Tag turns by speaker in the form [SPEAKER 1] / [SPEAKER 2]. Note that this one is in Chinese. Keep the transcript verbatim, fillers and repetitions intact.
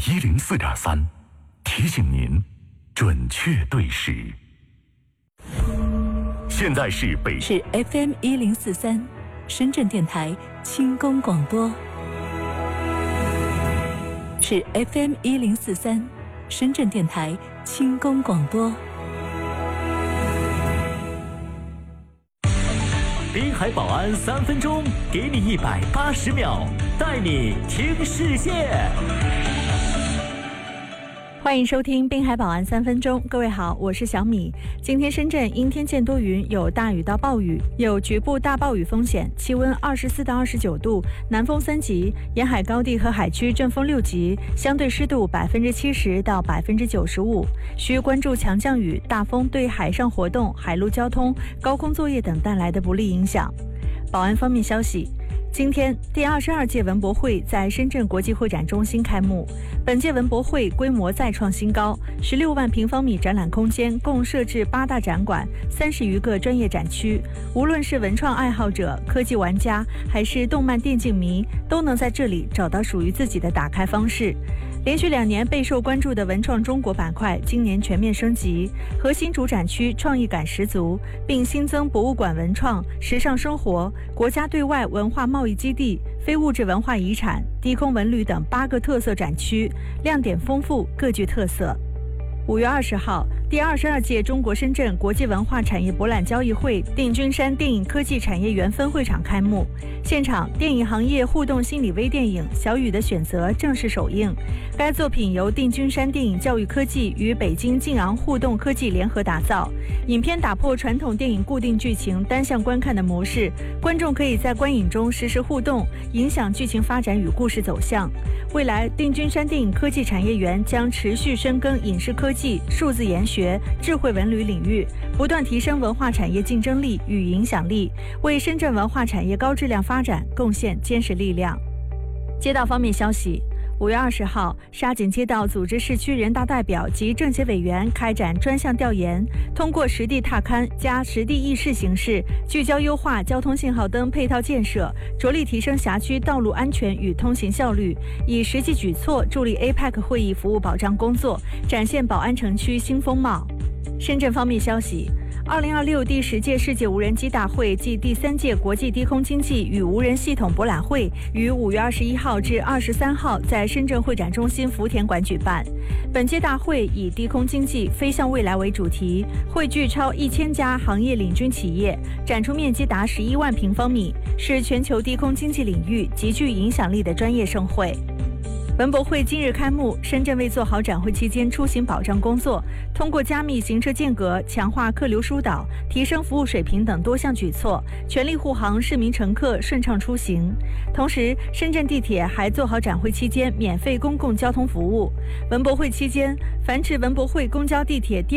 [SPEAKER 1] 一零四点三，提醒您准确对时。现在是北
[SPEAKER 2] 是 F M 一零四三，深圳电台轻功广播。是 F M 一零四三，深圳电台轻功广播。
[SPEAKER 3] 滨海保安三分钟，给你一百八十秒，带你听世界。
[SPEAKER 4] 欢迎收听滨海保安三分钟，各位好，我是小米。今天深圳阴天见多云，有大雨到暴雨，有局部大暴雨风险，气温二十四到二十九度，南风三级，沿海高地和海区阵风六级，相对湿度百分之七十到百分之九十五，需关注强降雨、大风对海上活动、海陆交通、高空作业等带来的不利影响。保安方面消息。今天，第二十二届文博会在深圳国际会展中心开幕。本届文博会规模再创新高，十六万平方米展览空间共设置八大展馆、三十余个专业展区。无论是文创爱好者、科技玩家，还是动漫电竞迷，都能在这里找到属于自己的打开方式。连续两年备受关注的文创中国板块今年全面升级，核心主展区创意感十足，并新增博物馆文创、时尚生活、国家对外文化贸易基地、非物质文化遗产、低空文旅等八个特色展区，亮点丰富，各具特色。五月二十号，第二十二届中国深圳国际文化产业博览交易会定军山电影科技产业园分会场开幕。现场，电影行业互动心理微电影《小雨的选择》正式首映。该作品由定军山电影教育科技与北京晋昂互动科技联合打造。影片打破传统电影固定剧情单向观看的模式，观众可以在观影中实时互动，影响剧情发展与故事走向。未来，定军山电影科技产业园将持续深耕影视科技、数字研学、智慧文旅领域，不断提升文化产业竞争力与影响力，为深圳文化产业高质量发展贡献坚实力量。街道方面消息。五月二十号，沙井街道组织市区人大代表及政协委员开展专项调研，通过实地踏勘加实地议事形式，聚焦优化交通信号灯配套建设，着力提升辖区道路安全与通行效率，以实际举措助力 A P E C 会议服务保障工作，展现宝安城区新风貌。深圳方面消息。二零二六第十届世界无人机大会暨第三届国际低空经济与无人系统博览会于五月二十一号至二十三号在深圳会展中心福田馆举办。本届大会以低空经济飞向未来为主题，汇聚超一千家行业领军企业，展出面积达十一万平方米，是全球低空经济领域极具影响力的专业盛会。文博会今日开幕，深圳为做好展会期间出行保障工作，通过加密行车间隔、强化客流疏导、提升服务水平等多项举措，全力护航市民乘客顺畅出行。同时，深圳地铁还做好展会期间免费公共交通服务。文博会期间，凡持文博会公交、地铁电